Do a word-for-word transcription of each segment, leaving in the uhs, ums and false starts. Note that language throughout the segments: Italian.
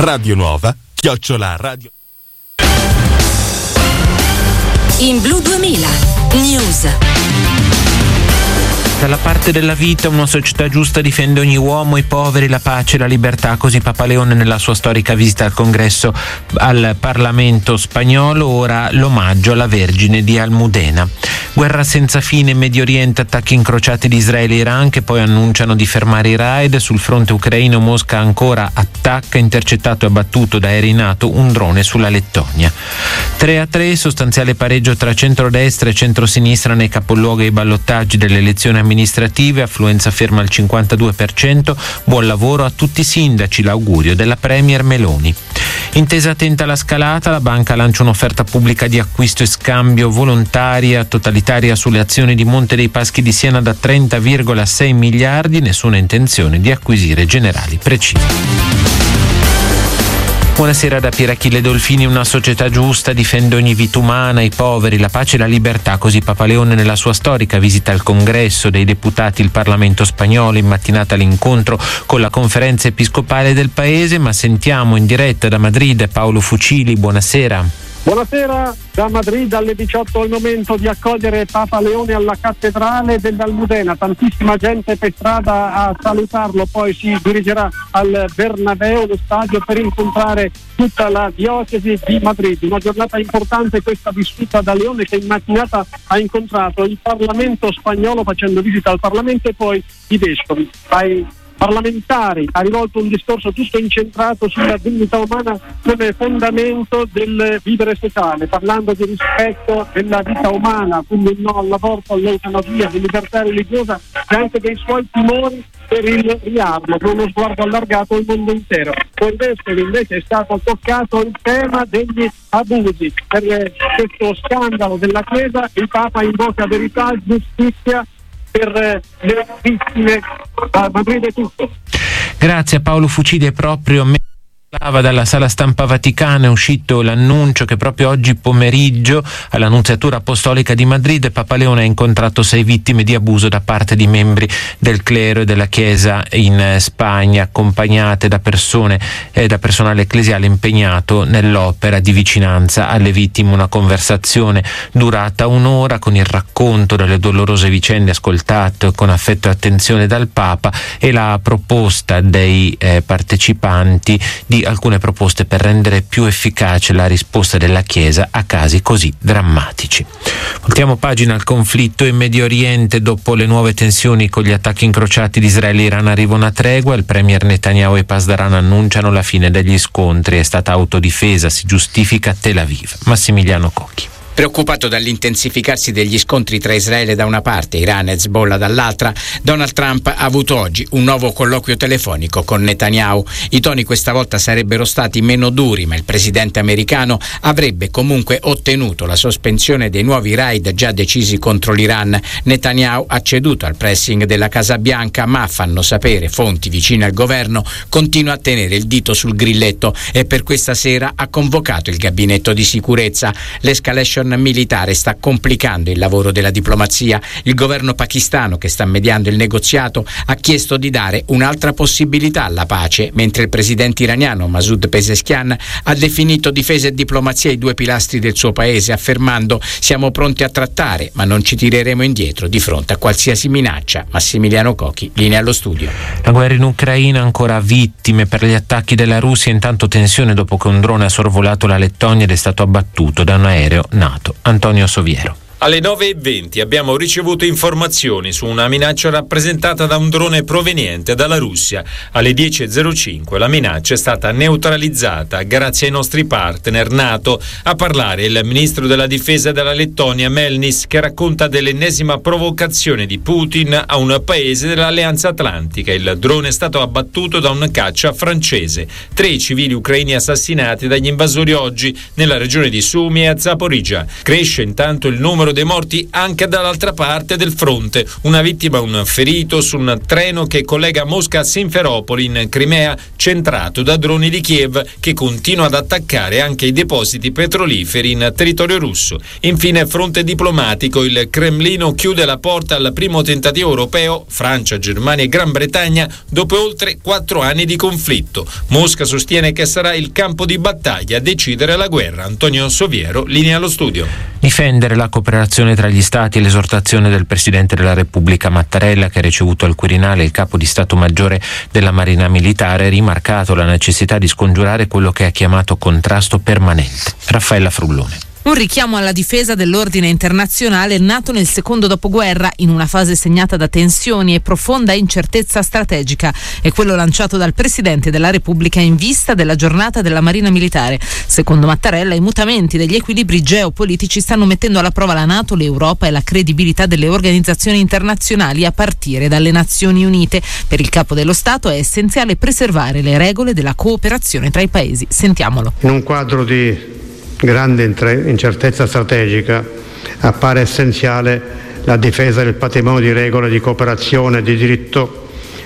Radio Nuova, chiocciola radio. In Blu duemila News. Dalla parte della vita una società giusta difende ogni uomo, i poveri, la pace e la libertà, così Papa Leone nella sua storica visita al congresso al Parlamento spagnolo. Ora l'omaggio alla Vergine di Almudena. Guerra senza fine in Medio Oriente, attacchi incrociati di Israele e Iran che poi annunciano di fermare i raid. Sul fronte ucraino Mosca ancora attacca, intercettato e abbattuto da aerei NATO un drone sulla Lettonia. tre a tre, sostanziale pareggio tra centrodestra e centrosinistra nei capoluoghi e i ballottaggi delle elezioni amministrative, affluenza ferma al cinquantadue per cento, buon lavoro a tutti i sindaci, l'augurio della Premier Meloni. Intesa tenta la scalata, la banca lancia un'offerta pubblica di acquisto e scambio volontaria totalitaria sulle azioni di Monte dei Paschi di Siena da trenta virgola sei miliardi, nessuna intenzione di acquisire generali precisi. Buonasera da Pierachille Dolfini. Una società giusta difende ogni vita umana, i poveri, la pace e la libertà, così Papa Leone nella sua storica visita al congresso dei deputati, il Parlamento spagnolo, in mattinata l'incontro con la conferenza episcopale del paese. Ma sentiamo in diretta da Madrid Paolo Fucili. Buonasera. Buonasera da Madrid. Alle diciotto è il momento di accogliere Papa Leone alla cattedrale dell'Almudena, tantissima gente per strada a salutarlo, poi si dirigerà al Bernabeu, lo stadio, per incontrare tutta la diocesi di Madrid. Una giornata importante questa vissuta da Leone, che in mattinata ha incontrato il Parlamento spagnolo facendo visita al Parlamento e poi i vescovi. Ai parlamentari ha rivolto un discorso tutto incentrato sulla dignità umana come fondamento del vivere sociale, parlando di rispetto della vita umana, quindi no all'aborto, all'eutanasia, di libertà religiosa e anche dei suoi timori per il riarmo, con uno sguardo allargato al mondo intero. Poi invece è stato toccato il tema degli abusi. Per questo scandalo della Chiesa il Papa invoca verità, giustizia per le vittime. A Madrid è tutto. Grazie a Paolo Fucili. È proprio me- dalla sala stampa vaticana è uscito l'annuncio che proprio oggi pomeriggio all'Annunziatura Apostolica di Madrid Papa Leone ha incontrato sei vittime di abuso da parte di membri del clero e della Chiesa in Spagna, accompagnate da persone e eh, da personale ecclesiale impegnato nell'opera di vicinanza alle vittime. Una conversazione durata un'ora con il racconto delle dolorose vicende ascoltate con affetto e attenzione dal Papa e la proposta dei eh, partecipanti di alcune proposte per rendere più efficace la risposta della Chiesa a casi così drammatici. Voltiamo pagina al conflitto in Medio Oriente. Dopo le nuove tensioni con gli attacchi incrociati di Israele e Iran arriva una tregua. Il premier Netanyahu e Pasdaran annunciano la fine degli scontri. È stata autodifesa, si giustifica Tel Aviv. Massimiliano Cocchi. Preoccupato dall'intensificarsi degli scontri tra Israele da una parte, Iran e Hezbollah dall'altra, Donald Trump ha avuto oggi un nuovo colloquio telefonico con Netanyahu. I toni questa volta sarebbero stati meno duri, ma il presidente americano avrebbe comunque ottenuto la sospensione dei nuovi raid già decisi contro l'Iran. Netanyahu ha ceduto al pressing della Casa Bianca, ma fanno sapere fonti vicine al governo, continua a tenere il dito sul grilletto e per questa sera ha convocato il gabinetto di sicurezza. L'escalation militare sta complicando il lavoro della diplomazia. Il governo pakistano, che sta mediando il negoziato, ha chiesto di dare un'altra possibilità alla pace, mentre il presidente iraniano Masoud Pezeshkian ha definito difesa e diplomazia i due pilastri del suo paese, affermando: siamo pronti a trattare, ma non ci tireremo indietro di fronte a qualsiasi minaccia. Massimiliano Cocchi, linea allo studio. La guerra in Ucraina, ancora vittime per gli attacchi della Russia, intanto tensione dopo che un drone ha sorvolato la Lettonia ed è stato abbattuto da un aereo NATO. Antonio Soviero. Alle nove e venti abbiamo ricevuto informazioni su una minaccia rappresentata da un drone proveniente dalla Russia. Alle dieci e zero cinque la minaccia è stata neutralizzata grazie ai nostri partner NATO. A parlare il ministro della difesa della Lettonia Melnis, che racconta dell'ennesima provocazione di Putin a un paese dell'Alleanza Atlantica. Il drone è stato abbattuto da un caccia francese. Tre civili ucraini assassinati dagli invasori oggi nella regione di Sumy e a Zaporizhzhia. Cresce intanto il numero numero dei morti anche dall'altra parte del fronte. Una vittima, un ferito su un treno che collega Mosca a Simferopoli in Crimea, centrato da droni di Kiev che continua ad attaccare anche i depositi petroliferi in territorio russo. Infine, fronte diplomatico, il Cremlino chiude la porta al primo tentativo europeo, Francia, Germania e Gran Bretagna, dopo oltre quattro anni di conflitto. Mosca sostiene che sarà il campo di battaglia a decidere la guerra. Antonio Soviero, linea allo studio. Difendere la cooperazione tra gli stati e l'esortazione del Presidente della Repubblica Mattarella, che ha ricevuto al Quirinale il capo di Stato Maggiore della Marina Militare, ha rimarcato la necessità di scongiurare quello che ha chiamato contrasto permanente. Raffaella Frullone. Un richiamo alla difesa dell'ordine internazionale nato nel secondo dopoguerra, in una fase segnata da tensioni e profonda incertezza strategica. È quello lanciato dal Presidente della Repubblica in vista della giornata della Marina Militare. Secondo Mattarella, i mutamenti degli equilibri geopolitici stanno mettendo alla prova la NATO, l'Europa e la credibilità delle organizzazioni internazionali, a partire dalle Nazioni Unite. Per il Capo dello Stato è essenziale preservare le regole della cooperazione tra i paesi. Sentiamolo. In un quadro di grande incertezza strategica appare essenziale la difesa del patrimonio di regole di cooperazione e di diritto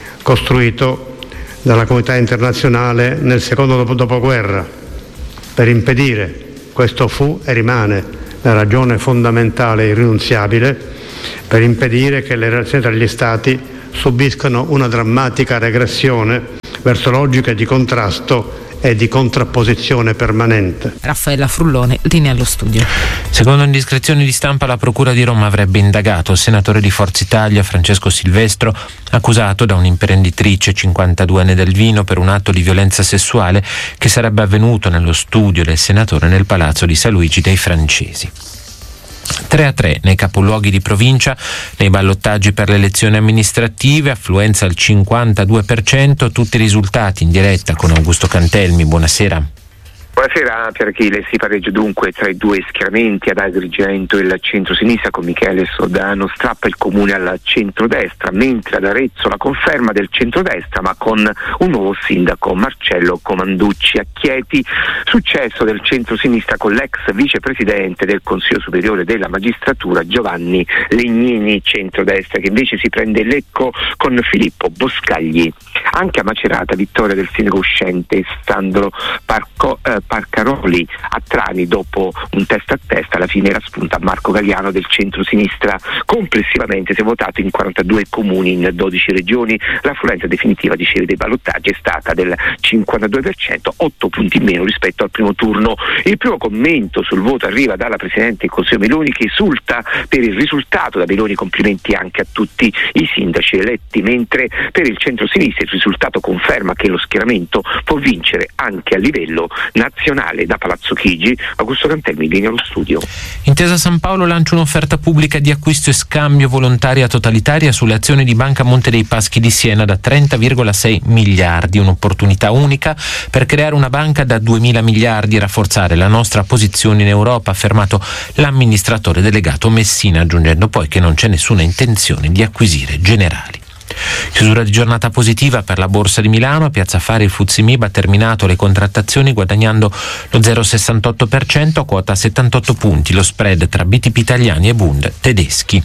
costruito dalla comunità internazionale nel secondo dopoguerra. Per impedire, questo fu e rimane la ragione fondamentale e irrinunziabile, per impedire che le relazioni tra gli Stati subiscano una drammatica regressione verso logiche di contrasto e di contrapposizione permanente. Raffaella Frullone, linea allo studio. Secondo indiscrezioni di stampa, la Procura di Roma avrebbe indagato il senatore di Forza Italia Francesco Silvestro, accusato da un'imprenditrice cinquantaduenne del Vino per un atto di violenza sessuale che sarebbe avvenuto nello studio del senatore nel palazzo di San Luigi dei Francesi. tre a tre nei capoluoghi di provincia, nei ballottaggi per le elezioni amministrative, affluenza al cinquantadue per cento, tutti i risultati in diretta con Augusto Cantelmi. Buonasera. Buonasera Pierachille, si pareggia dunque tra i due schieramenti. Ad Agrigento il centro-sinistra con Michele Sodano strappa il comune al centrodestra, mentre ad Arezzo la conferma del centrodestra ma con un nuovo sindaco, Marcello Comanducci. A Chieti successo del centro-sinistra con l'ex vicepresidente del Consiglio Superiore della Magistratura Giovanni Legnini, centrodestra che invece si prende Lecco con Filippo Boscagli. Anche a Macerata vittoria del sindaco uscente Sandro Parco, eh, Parcaroli. A Trani dopo un testa a testa alla fine era spunta Marco Galliano del centro-sinistra. Complessivamente si è votato in quarantadue comuni in dodici regioni. L'affluenza definitiva, dicevi, dei ballottaggi è stata del cinquantadue per cento, otto punti in meno rispetto al primo turno. Il primo commento sul voto arriva dalla Presidente del Consiglio Meloni, che esulta per il risultato. Da Meloni complimenti anche a tutti i sindaci eletti, mentre per il centro-sinistra il risultato conferma che lo schieramento può vincere anche a livello nazionale. Da Palazzo Chigi, Augusto Cantelmi, linea allo studio. Intesa San Paolo lancia un'offerta pubblica di acquisto e scambio volontaria totalitaria sulle azioni di Banca Monte dei Paschi di Siena da trenta virgola sei miliardi, un'opportunità unica per creare una banca da duemila miliardi e rafforzare la nostra posizione in Europa, ha affermato l'amministratore delegato Messina, aggiungendo poi che non c'è nessuna intenzione di acquisire Generali. Chiusura di giornata positiva per la Borsa di Milano. A Piazza Affari il F T S E M I B ha terminato le contrattazioni guadagnando lo zero virgola sessantotto per cento a quota settantotto punti, lo spread tra B T P italiani e Bund tedeschi.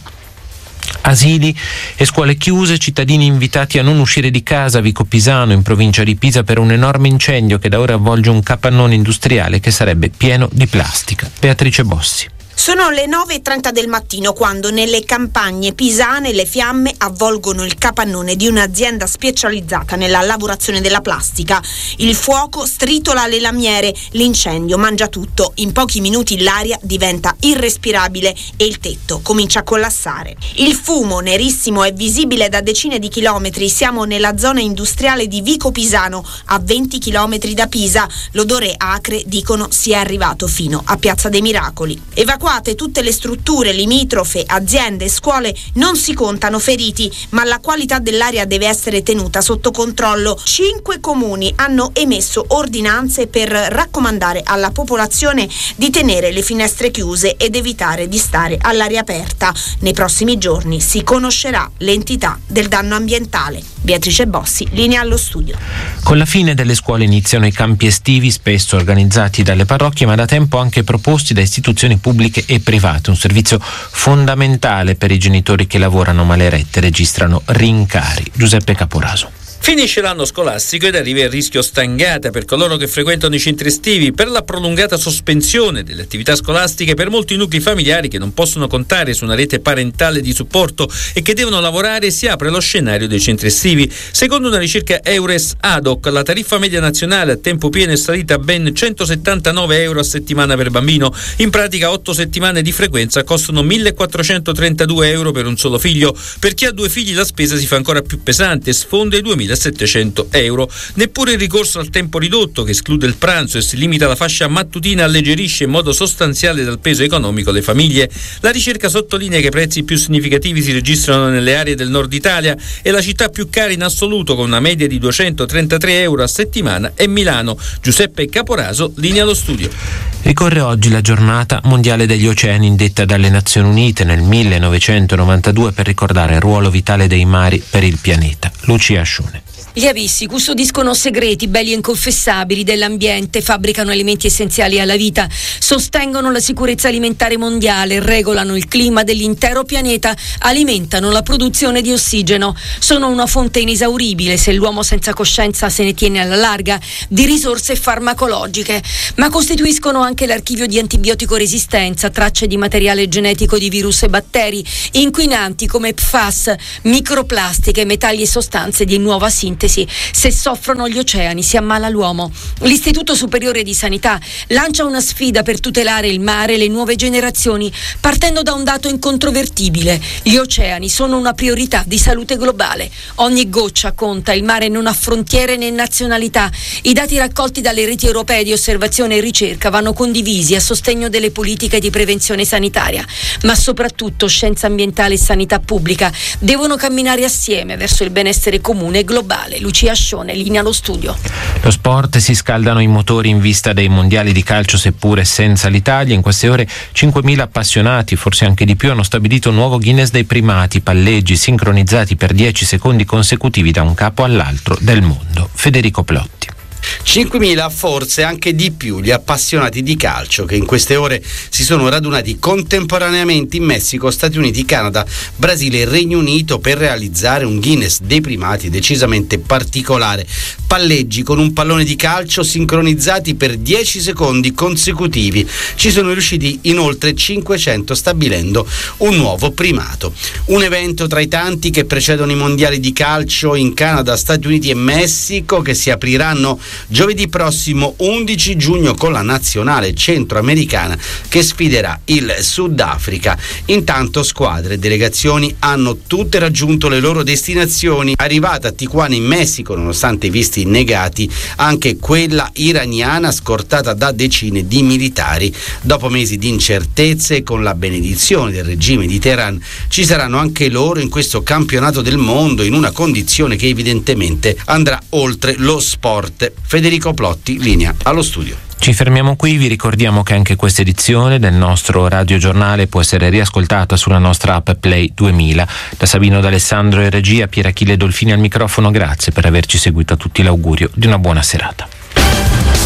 Asili e scuole chiuse, cittadini invitati a non uscire di casa a Vico Pisano in provincia di Pisa per un enorme incendio che da ora avvolge un capannone industriale che sarebbe pieno di plastica. Beatrice Bossi. Sono le nove e trenta del mattino quando nelle campagne pisane le fiamme avvolgono il capannone di un'azienda specializzata nella lavorazione della plastica. Il fuoco stritola le lamiere, l'incendio mangia tutto. In pochi minuti l'aria diventa irrespirabile e il tetto comincia a collassare. Il fumo nerissimo è visibile da decine di chilometri. Siamo nella zona industriale di Vico Pisano, a venti chilometri da Pisa. L'odore acre, dicono, sia arrivato fino a Piazza dei Miracoli. Evacuate tutte le strutture limitrofe, aziende e scuole, non si contano feriti, ma la qualità dell'aria deve essere tenuta sotto controllo. Cinque comuni hanno emesso ordinanze per raccomandare alla popolazione di tenere le finestre chiuse ed evitare di stare all'aria aperta. Nei prossimi giorni si conoscerà l'entità del danno ambientale. Beatrice Bossi, linea allo studio. Con la fine delle scuole iniziano i campi estivi, spesso organizzati dalle parrocchie, ma da tempo anche proposti da istituzioni pubbliche pubbliche e private, un servizio fondamentale per i genitori che lavorano, ma le rette registrano rincari. Giuseppe Caporaso. Finisce l'anno scolastico ed arriva il rischio stangata per coloro che frequentano i centri estivi per la prolungata sospensione delle attività scolastiche per molti nuclei familiari che non possono contare su una rete parentale di supporto e che devono lavorare. Si apre lo scenario dei centri estivi. Secondo una ricerca Eures Ad Hoc, la tariffa media nazionale a tempo pieno è salita a ben centosettantanove euro a settimana per bambino. In pratica otto settimane di frequenza costano millequattrocentotrentadue euro per un solo figlio. Per chi ha due figli la spesa si fa ancora più pesante, sfonda i duemilasettecento euro. Neppure il ricorso al tempo ridotto, che esclude il pranzo e si limita alla fascia mattutina, alleggerisce in modo sostanziale dal peso economico le famiglie. La ricerca sottolinea che i prezzi più significativi si registrano nelle aree del nord Italia e la città più cara in assoluto, con una media di duecentotrentatré euro a settimana, è Milano. Giuseppe Caporaso, linea allo studio. Ricorre oggi la giornata mondiale degli oceani, indetta dalle Nazioni Unite nel millenovecentonovantadue per ricordare il ruolo vitale dei mari per il pianeta. Lucia Ascione. Gli abissi custodiscono segreti belli e inconfessabili dell'ambiente, fabbricano elementi essenziali alla vita, sostengono la sicurezza alimentare mondiale, regolano il clima dell'intero pianeta, alimentano la produzione di ossigeno. Sono una fonte inesauribile, se l'uomo senza coscienza se ne tiene alla larga, di risorse farmacologiche, ma costituiscono anche l'archivio di antibiotico resistenza, tracce di materiale genetico di virus e batteri, inquinanti come P F A S, microplastiche, metalli e sostanze di nuova sintesi. Se soffrono gli oceani si ammala l'uomo. L'Istituto Superiore di Sanità lancia una sfida per tutelare il mare e le nuove generazioni, partendo da un dato incontrovertibile: gli oceani sono una priorità di salute globale. Ogni goccia conta, il mare non ha frontiere né nazionalità. I dati raccolti dalle reti europee di osservazione e ricerca vanno condivisi a sostegno delle politiche di prevenzione sanitaria, ma soprattutto scienza ambientale e sanità pubblica devono camminare assieme verso il benessere comune e globale. Lucia Ascione, linea allo studio. Lo sport, si scaldano i motori in vista dei mondiali di calcio, seppure senza l'Italia. In queste ore cinquemila appassionati, forse anche di più, hanno stabilito un nuovo Guinness dei primati, palleggi sincronizzati per dieci secondi consecutivi da un capo all'altro del mondo. Federico Plotti. cinquemila, forse anche di più, gli appassionati di calcio che in queste ore si sono radunati contemporaneamente in Messico, Stati Uniti, Canada, Brasile e Regno Unito per realizzare un Guinness dei primati decisamente particolare. Palleggi con un pallone di calcio sincronizzati per dieci secondi consecutivi. Ci sono riusciti in oltre cinquecento, stabilendo un nuovo primato. Un evento tra i tanti che precedono i mondiali di calcio in Canada, Stati Uniti e Messico, che si apriranno giovedì prossimo undici giugno con la nazionale centroamericana che sfiderà il Sudafrica. Intanto squadre e delegazioni hanno tutte raggiunto le loro destinazioni. Arrivata a Tijuana in Messico, nonostante i visti negati, anche quella iraniana, scortata da decine di militari. Dopo mesi di incertezze e con la benedizione del regime di Teheran, ci saranno anche loro in questo campionato del mondo, in una condizione che evidentemente andrà oltre lo sport. Federico Plotti, linea allo studio. Ci fermiamo qui, vi ricordiamo che anche questa edizione del nostro radiogiornale può essere riascoltata sulla nostra app Play duemila. Da Sabino D'Alessandro e regia, Pier Achille Dolfini al microfono, grazie per averci seguito. A tutti l'augurio di una buona serata.